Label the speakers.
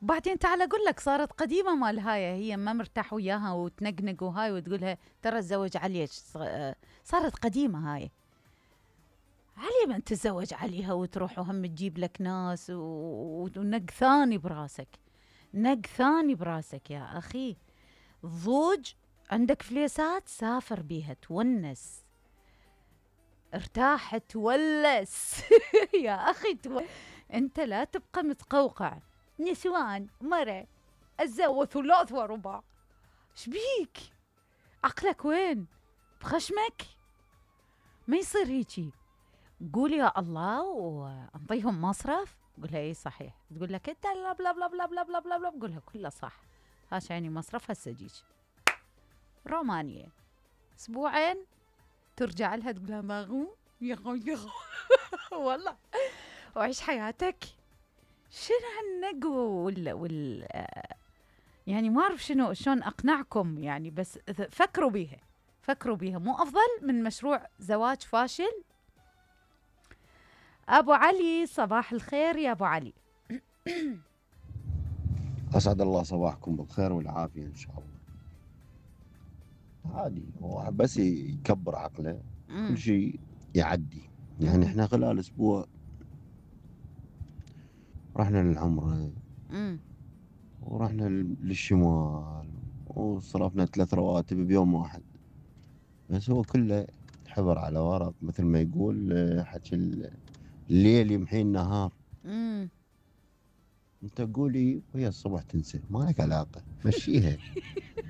Speaker 1: بعدين تعال أقول لك صارت قديمة مال هاي، هي ما مرتاح وياها وتنقنق وهاي وتقولها ترى تزوج عليك. صارت قديمة هاي. علي ما تتزوج عليها وتروح وهم تجيب لك ناس ونق ثاني براسك، نق ثاني براسك يا أخي. ضوج، عندك فليسات سافر بيها تونس، ارتاح تولس. يا أخي أنت لا تبقى متقوقع. نسوان مرة الزوج ثلاث ورباع، شبيك؟ عقلك وين؟ بخشمك؟ ما يصير هيجي. قول يا الله وانطيهم مصرف. قولها اي صحيح. تقول لك انت لا بلا بلا بلا بلا بلا بلا بلا. قولها كله صح. هاش يعني مصرف هسه جيج. رومانيا اسبوعين ترجع لها تقول لها ماغو يغو يغو. والله وعيش حياتك. شنو هالنقو يعني ما اعرف شلون اقنعكم يعني، بس فكروا بيها، فكروا بيها. مو افضل من مشروع زواج فاشل؟ ابو علي صباح الخير يا ابو علي.
Speaker 2: أسعد الله صباحكم بالخير والعافية إن شاء الله. عادي، هو بس يكبر عقله كل
Speaker 1: امم
Speaker 2: شيء يعدي. يعني
Speaker 1: امم
Speaker 2: إحنا خلال أسبوع رحنا للعمرة
Speaker 1: امم
Speaker 2: ورحنا للشمال وصرفنا 3 رواتب بيوم واحد. بس هو كله حبر على ورق، مثل ما يقول حكي الليل يمحي النهار.
Speaker 1: امم
Speaker 2: أنت قولي وهي الصبح تنسى، ما لك علاقة، مشيها.